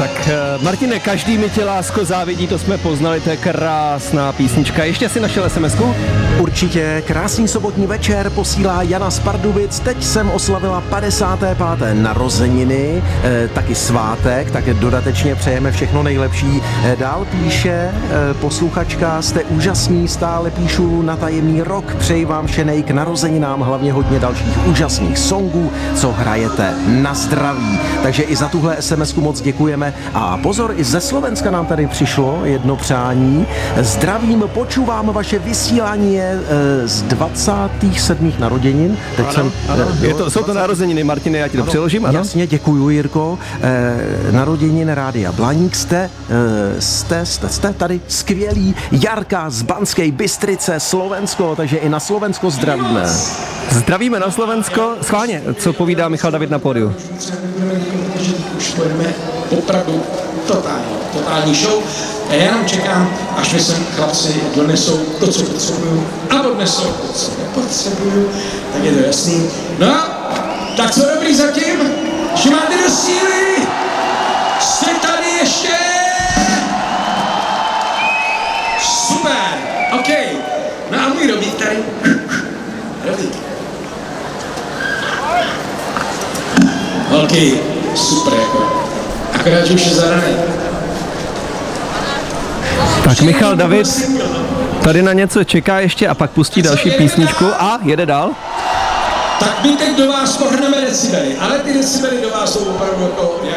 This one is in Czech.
Tak Martine, každý mi tě lásko závidí, to jsme poznali, to je krásná písnička. Ještě si našel SMS-ku? Určitě, krásný sobotní večer posílá Jana z Pardubic. Teď jsem oslavila 55. narozeniny, taky svátek, tak dodatečně přejeme všechno nejlepší. Dál píše posluchačka, jste úžasní, stále píšu na tajemný rok, přeji vám všenej k narozeninám, hlavně hodně dalších úžasných songů, co hrajete, na zdraví. Takže i za tuhle SMS-ku moc děkujeme. A pozor, i ze Slovenska nám tady přišlo jedno přání. Zdravím, počúvám vaše vysílání z 27. narozenin. Teď ano, jsou to narozeniny, Martine, já ti to přeložím. Ano? Jasně, děkuju, Jirko. Narozenin Rádia Blaník, jste tady skvělý. Jarka z Banské Bystrice, Slovensko, takže i na Slovensko zdravíme. Zdravíme na Slovensko. Schválně, co povídá Michal David na pódiu? Už budeme opravdu totální show. Já jenom čekám, až mi sem chlapci donesou to, co potřebuju, a odnesou to, co nepotřebuju, tak je to jasný. No, tak co dobrý zatím, že máte do síly, jste tady ještě, super, OK, no a můj Robík tady, Robík. OK, super, jako, akorát, že už je zadaný. Tak Michal David tady na něco čeká ještě a pak pustí další písničku a jede dál. Tak my teď do vás pohrneme decibely, ale ty decibely do vás jsou opravdu jako